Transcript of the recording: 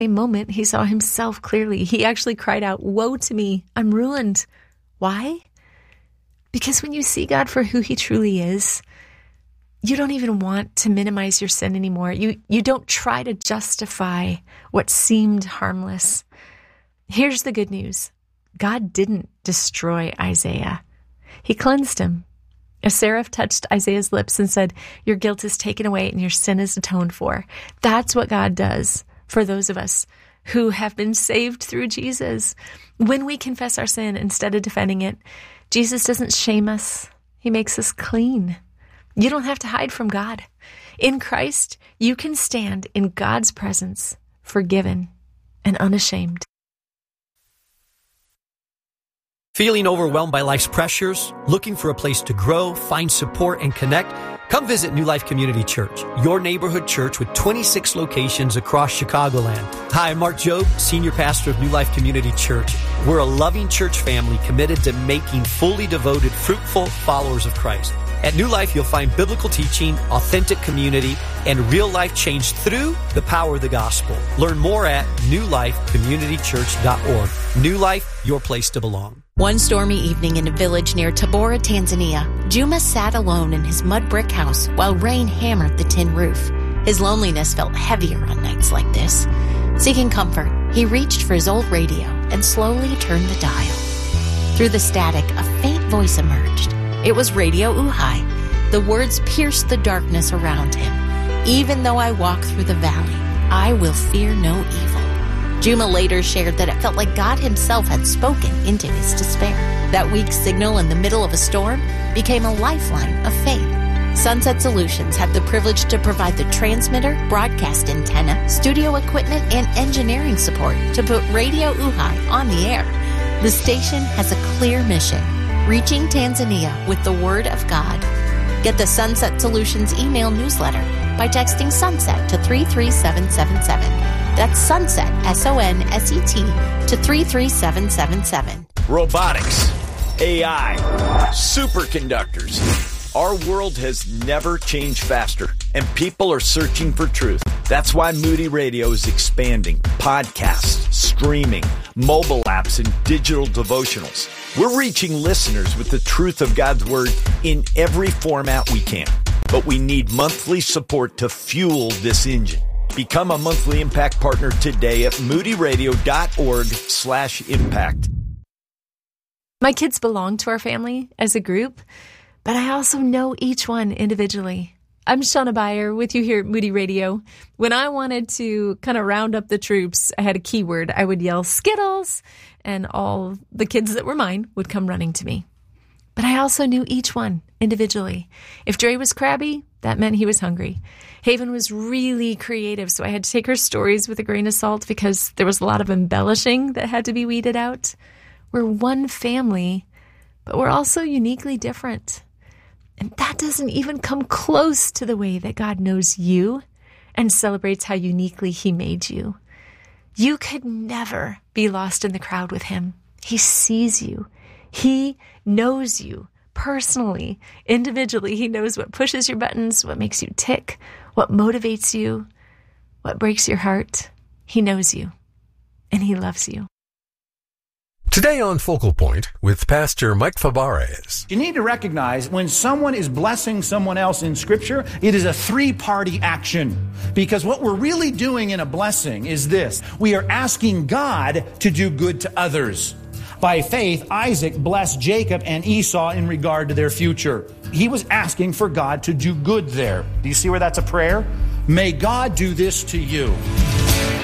same moment, he saw himself clearly. He actually cried out, "Woe to me, I'm ruined." Why? Because when you see God for who he truly is, you don't even want to minimize your sin anymore. You don't try to justify what seemed harmless. Here's the good news. God didn't destroy Isaiah. He cleansed him. A seraph touched Isaiah's lips and said, "Your guilt is taken away and your sin is atoned for." That's what God does for those of us who have been saved through Jesus. When we confess our sin instead of defending it, Jesus doesn't shame us. He makes us clean. You don't have to hide from God. In Christ, you can stand in God's presence, forgiven and unashamed. Feeling overwhelmed by life's pressures? Looking for a place to grow, find support, and connect? Come visit New Life Community Church, your neighborhood church with 26 locations across Chicagoland. Hi, I'm Mark Jobe, Senior Pastor of New Life Community Church. We're a loving church family committed to making fully devoted, fruitful followers of Christ. At New Life, you'll find biblical teaching, authentic community, and real life change through the power of the gospel. Learn more at newlifecommunitychurch.org. New Life, your place to belong. One stormy evening in a village near Tabora, Tanzania, Juma sat alone in his mud brick house while rain hammered the tin roof. His loneliness felt heavier on nights like this. Seeking comfort, he reached for his old radio and slowly turned the dial. Through the static, a faint voice emerged. It was Radio Uhai. The words pierced the darkness around him. "Even though I walk through the valley, I will fear no evil." Juma later shared that it felt like God himself had spoken into his despair. That weak signal in the middle of a storm became a lifeline of faith. Sunset Solutions had the privilege to provide the transmitter, broadcast antenna, studio equipment, and engineering support to put Radio Uhai on the air. The station has a clear mission: reaching Tanzania with the Word of God. Get the Sunset Solutions email newsletter by texting SUNSET to 33777. That's SUNSET, SONSET, to 33777. Robotics, AI, superconductors. Our world has never changed faster, and people are searching for truth. That's why Moody Radio is expanding. Podcasts, streaming, mobile apps, and digital devotionals. We're reaching listeners with the truth of God's Word in every format we can. But we need monthly support to fuel this engine. Become a monthly Impact partner today at moodyradio.org/impact. My kids belong to our family as a group, but I also know each one individually. I'm Shauna Beyer with you here at Moody Radio. When I wanted to kind of round up the troops, I had a keyword. I would yell Skittles, and all the kids that were mine would come running to me. But I also knew each one individually. If Dre was crabby, that meant he was hungry. Haven was really creative, so I had to take her stories with a grain of salt because there was a lot of embellishing that had to be weeded out. We're one family, but we're also uniquely different. And that doesn't even come close to the way that God knows you and celebrates how uniquely he made you. You could never be lost in the crowd with him. He sees you. He knows you personally, individually. He knows what pushes your buttons, what makes you tick, what motivates you, what breaks your heart. He knows you, and he loves you. Today on Focal Point with Pastor Mike Fabarez. You need to recognize when someone is blessing someone else in Scripture, it is a three-party action. Because what we're really doing in a blessing is this. We are asking God to do good to others. By faith, Isaac blessed Jacob and Esau in regard to their future. He was asking for God to do good there. Do you see where that's a prayer? May God do this to you.